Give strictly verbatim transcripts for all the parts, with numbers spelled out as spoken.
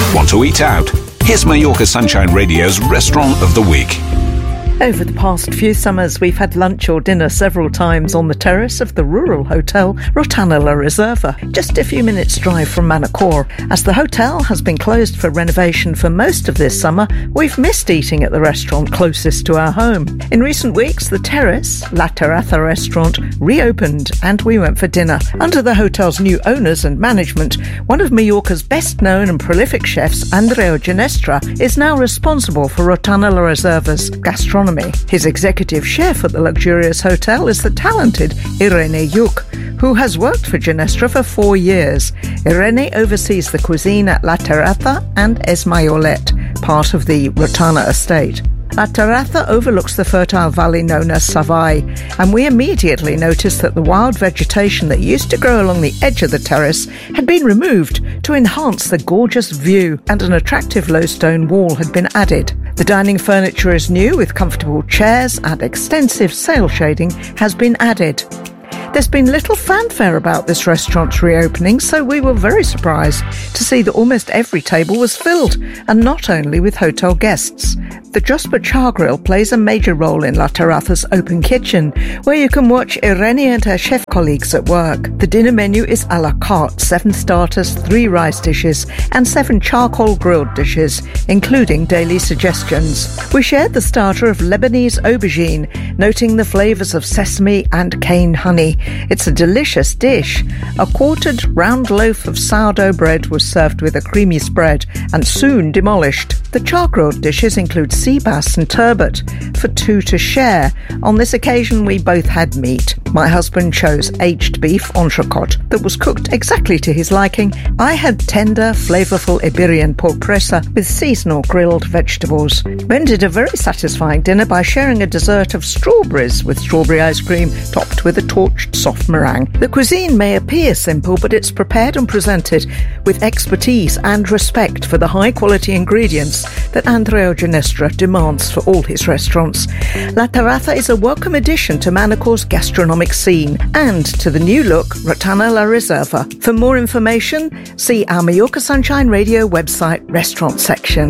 Want to eat out? Here's Mallorca Sunshine Radio's Restaurant of the Week. Over the past few summers, we've had lunch or dinner several times on the terrace of the rural hotel Rotana La Reserva, just a few minutes' drive from Manacor. As the hotel has been closed for renovation for most of this summer, we've missed eating at the restaurant closest to our home. In recent weeks, the terrace, La Terraza restaurant, reopened and we went for dinner. Under the hotel's new owners and management, one of Mallorca's best-known and prolific chefs, Andreu Ginestra, is now responsible for Rotana La Reserva's gastronomy. His executive chef at the luxurious hotel is the talented Irene Yuc, who has worked for Ginestra for four years. Irene oversees the cuisine at La Terraza and Es Mayolet, part of the Rotana estate. La Terraza overlooks the fertile valley known as Savai, and we immediately noticed that the wild vegetation that used to grow along the edge of the terrace had been removed to enhance the gorgeous view, and an attractive low stone wall had been added. The dining furniture is new with comfortable chairs, and extensive sail shading has been added. There's been little fanfare about this restaurant's reopening, so we were very surprised to see that almost every table was filled, and not only with hotel guests. The Jospa Char Grill plays a major role in La Terraza's open kitchen, where you can watch Irene and her chef colleagues at work. The dinner menu is a la carte, seven starters, three rice dishes, and seven charcoal grilled dishes, including daily suggestions. We shared the starter of Lebanese aubergine, noting the flavours of sesame and cane honey. It's a delicious dish. A quartered round loaf of sourdough bread was served with a creamy spread and soon demolished. The char-grilled dishes include sea bass and turbot for two to share. On this occasion, we both had meat. My husband chose aged beef entrecôte that was cooked exactly to his liking. I had tender, flavourful Iberian pork presa with seasonal grilled vegetables. We ended a very satisfying dinner by sharing a dessert of strawberries with strawberry ice cream topped with a torched soft meringue. The cuisine may appear simple, but it's prepared and presented with expertise and respect for the high-quality ingredients that Andreu Ginestra demands for all his restaurants. La Terraza is a welcome addition to Manacor's gastronomic scene and to the new look Rotana La Reserva. For more information, see our Mallorca Sunshine Radio website restaurant section.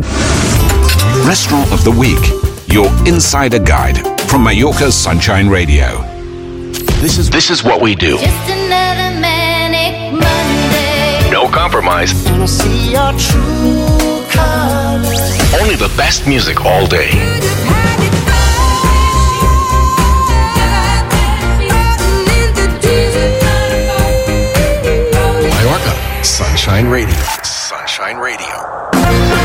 Restaurant of the Week, your insider guide from Mallorca Sunshine Radio. This is this is what we do. Just another manic Monday. No compromise. Gonna see your true colors. Only the best music all day. Mallorca Sunshine Radio. Sunshine Radio.